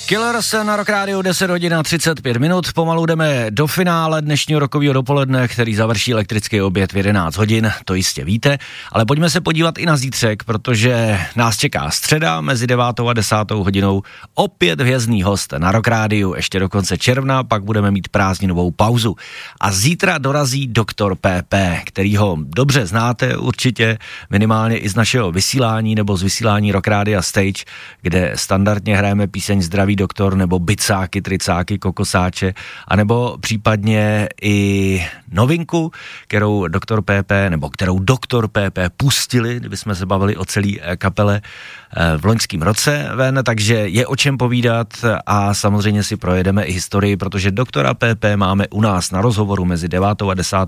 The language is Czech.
Killers na Rock Radio 10 hodin a 35 minut. Pomalu jdeme do finále dnešního rokového dopoledne, který završí elektrický oběd v 11 hodin, to jistě víte. Ale pojďme se podívat i na zítřek, protože nás čeká středa mezi 9. a 10. hodinou. Opět hvězdný host na Rock Radio ještě do konce června, pak budeme mít prázdninovou pauzu. A zítra dorazí doktor PP, kterýho dobře znáte určitě, minimálně i z našeho vysílání nebo z vysílání Rock Radio Stage, kde standardně hrajeme píseň Zdraví doktor nebo bicáky, tricáky, kokosáče, anebo případně i novinku, kterou doktor PP pustili, kdybychom se bavili o celé kapele v loňském roce ven, takže je o čem povídat a samozřejmě si projedeme i historii, protože doktora PP máme u nás na rozhovoru mezi 9. a 10.